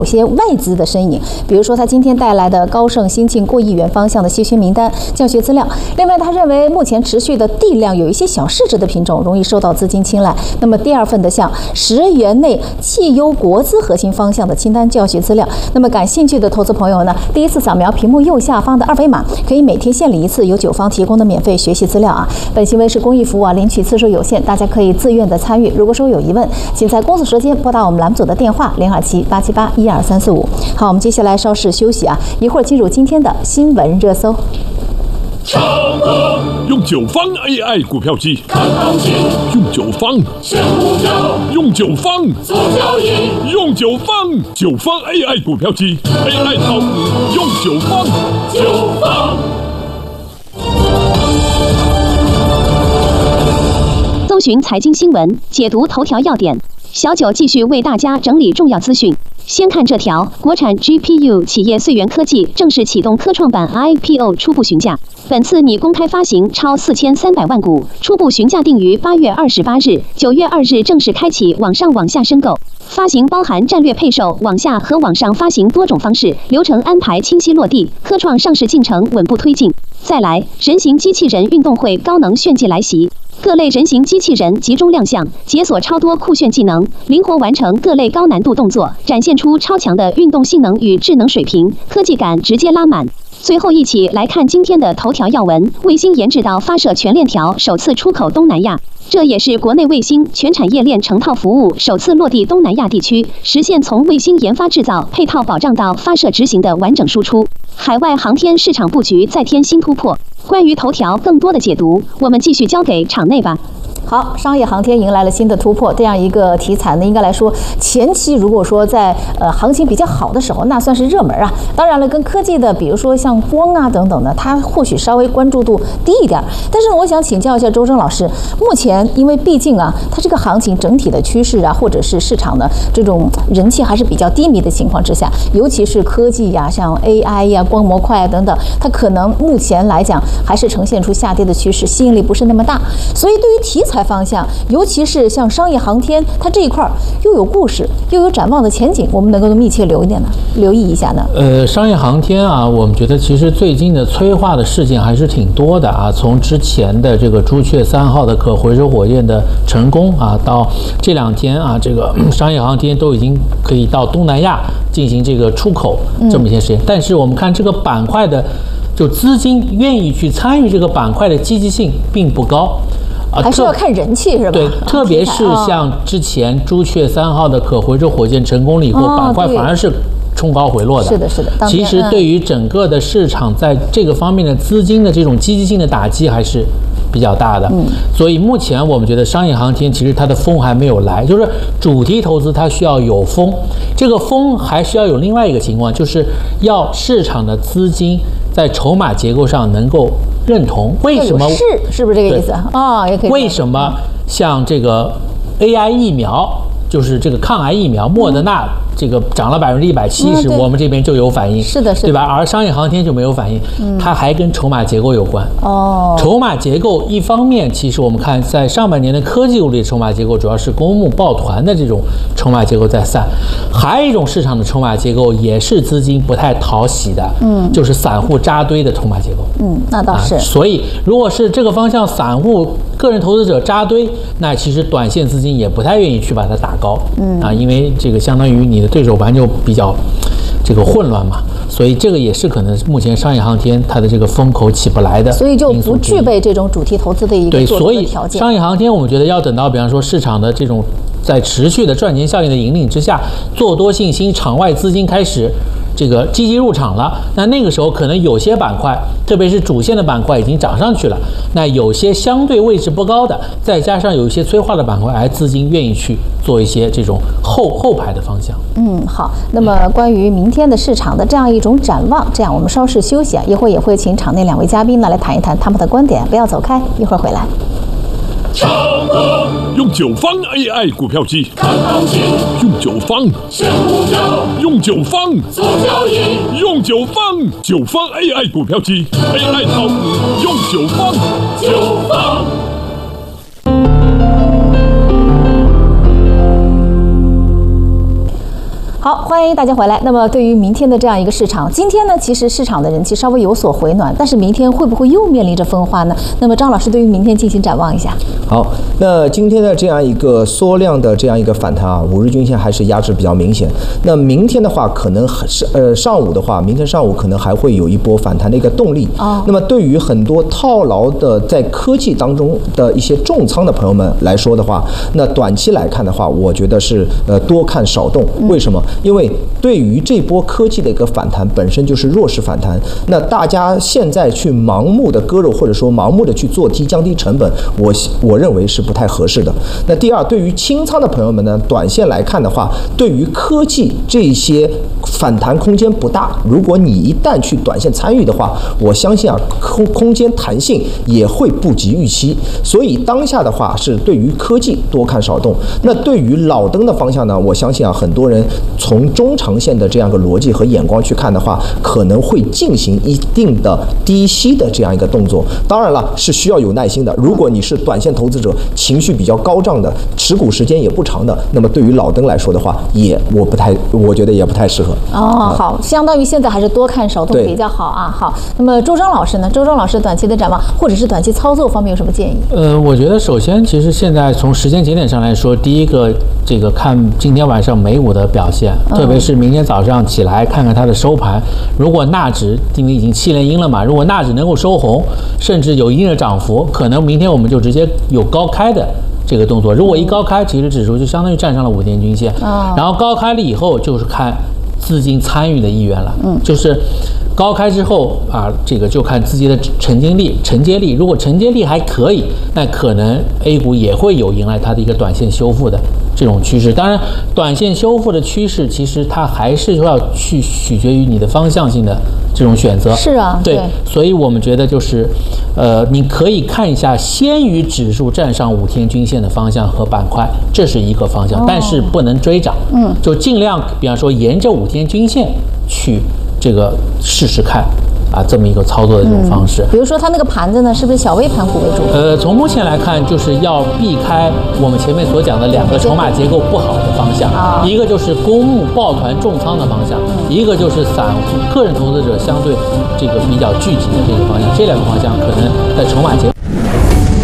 有些外资的身影，比如说他今天带来的高盛新晋过亿元方向的稀缺名单、教学资料。另外，他认为目前持续的地量有一些小市值的品种容易受到资金青睐。那么第二份的像10元内绩优国资核心方向的清单教学资料。那么感兴趣的投资朋友呢，第一次扫描屏幕右下方的2维码，可以每天限领1次由9方提供的免费学习资料啊。本新闻是公益服务啊，领取次数有限，大家可以自愿的参与。如果说有疑问，请在工作时间拨打我们栏目组的电话027-878-12345。好，我们接下来稍事休息啊，一会儿进入今天的新闻热搜。 用9方 AI 股票机看行情， 用9方选股票， 用9方做交易， 用9方 AI 股票机 AI 炒股用9方 9方。 搜寻财经新闻，解读头条要点。小九继续为大家整理重要资讯。先看这条：国产 GPU 企业穗源科技正式启动科创板 IPO 初步询价，本次拟公开发行超4300万股，初步询价定于8月28日、9月2日正式开启网上网下申购。发行包含战略配售、网下和网上发行多种方式，流程安排清晰落地，科创上市进程稳步推进。再来，人形机器人运动会高能炫技来袭。各类人形机器人集中亮相，解锁超多酷炫技能，灵活完成各类高难度动作，展现出超强的运动性能与智能水平，科技感直接拉满。最后一起来看今天的头条要闻：卫星研制到发射全链条首次出口东南亚，这也是国内卫星全产业链成套服务首次落地东南亚地区，实现从卫星研发制造、配套保障到发射执行的完整输出。海外航天市场布局再添新突破。关于头条更多的解读，我们继续交给场内吧。 好，商业航天迎来了新的突破，这样一个题材呢，应该来说前期如果说在行情比较好的时候，那算是热门啊。当然了，跟科技的，比如说像光啊等等的，它或许稍微关注度低一点。但是呢，我想请教一下周正老师，目前因为毕竟啊，它这个行情整体的趋势啊，或者是市场的这种人气还是比较低迷的情况之下，尤其是科技呀、像 AI 呀、光模块啊等等，它可能目前来讲还是呈现出下跌的趋势，吸引力不是那么大。所以对于题材方向，尤其是像商业航天，它这一块又有故事，又有展望的前景，我们能够密切留意一下呢？ 商业航天啊，我们觉得其实最近的催化的事件还是挺多的啊。从之前的这个朱雀3号的可回收火箭的成功啊，到这2天啊，这个商业航天都已经可以到东南亚进行这个出口这么一些时间。但是我们看这个板块的，就资金愿意去参与这个板块的积极性并不高。 还是要看人气是吧？ 对，特别是像之前朱雀3号的可回收火箭成功了以后，板块反而是冲高回落的。 是的，是的。 其实对于整个的市场在这个方面的资金的这种积极性的打击还是比较大的。所以目前我们觉得商业航天其实它的风还没有来，就是主题投资它需要有风，这个风还需要有另外一个情况，就是要市场的资金在筹码结构上能够认同。为什么是不是这个意思啊？也可以。 为什么像这个 AI 疫苗，就是这个抗癌疫苗，莫德纳这个涨了170%，我们这边就有反应， 是的， 对吧？而商业航天就没有反应，它还跟筹码结构有关。筹码结构一方面，其实我们看在上半年的科技股里，筹码结构主要是公募抱团的这种筹码结构在散，还有一种市场的筹码结构也是资金不太讨喜的，就是散户扎堆的筹码结构。 那倒是。 所以如果是这个方向，散户个人投资者扎堆，那其实短线资金也不太愿意去把它打高，因为这个相当于你的对手盘就比较这个混乱嘛，所以这个也是可能目前商业航天它的这个风口起不来的， 所以就不具备这种主题投资的一个做多的条件。 所以商业航天我们觉得要等到比方说市场的这种在持续的赚钱效应的引领之下，做多信心，场外资金开始这个积极入场了，那个时候可能有些板块，特别是主线的板块已经涨上去了，那有些相对位置不高的，再加上有一些催化的板块，资金愿意去做一些这种后排的方向。 好，那么关于明天的市场的这样一种展望，这样我们稍事休息啊，一会儿也会请场内2位嘉宾呢来谈一谈他们的观点，不要走开，一会儿回来。 用9方 AI 股票机看行情， 用9方选股票， 用9方做交易， 用9方 AI 股票机 AI 炒股用9方 9方。 好，欢迎大家回来。那么对于明天的这样一个市场，今天呢，其实市场的人气稍微有所回暖，但是明天会不会又面临着分化呢？那么张老师对于明天进行展望一下。 好，那今天的这样一个缩量的这样一个反弹啊，5日均线还是压制比较明显。那明天的话，可能是上午的话，明天上午可能还会有一波反弹的一个动力。那么对于很多套牢的在科技当中的一些重仓的朋友们来说的话，那短期来看的话，我觉得是多看少动。为什么？因为对于这波科技的一个反弹本身就是弱势反弹，那大家现在去盲目的割肉或者说盲目的去做低降低成本，我认为是不太合适的。那第二，对于清仓的朋友们呢，短线来看的话，对于科技这些反弹空间不大，如果你一旦去短线参与的话，我相信啊空间弹性也会不及预期。所以当下的话是对于科技多看少动。那对于老登的方向呢，我相信啊很多人从中长线的这样一个逻辑和眼光去看的话，可能会进行一定的低吸的这样一个动作。当然了，是需要有耐心的。如果你是短线投资者，情绪比较高涨的，持股时间也不长的，那么对于老登来说的话，我觉得也不太适合。 好，相当于现在还是多看少动比较好啊。好，那么周章老师呢？周章老师短期的展望或者是短期操作方面有什么建议？ 我觉得首先，其实现在从时间节点上来说，第一个这个看今天晚上美股的表现，特别是明天早上起来看看它的收盘。如果纳指因为已经7连阴了嘛，如果纳指能够收红，甚至有一定的涨幅，可能明天我们就直接有高开的这个动作。如果一高开，其实指数就相当于站上了5天均线，然后高开了以后就是看资金参与的意愿了，就是高开之后啊，这个就看自己的承接力。如果承接力还可以，那可能 A 股也会有迎来它的一个短线修复的这种趋势。当然，短线修复的趋势其实它还是要去取决于你的方向性的这种选择。 是啊， 对，所以我们觉得就是，你可以看一下先于指数站上5天均线的方向和板块，这是一个方向，但是不能追涨，就尽量比方说沿着5天均线去这个试试看啊，这么一个操作的这种方式。 比如说它那个盘子呢，是不是小微盘股为主？ 从目前来看，就是要避开我们前面所讲的2个筹码结构不好的方向，一个就是公募抱团重仓的方向，一个就是散户个人投资者相对这个比较聚集的这个方向。这2个方向可能在筹码结构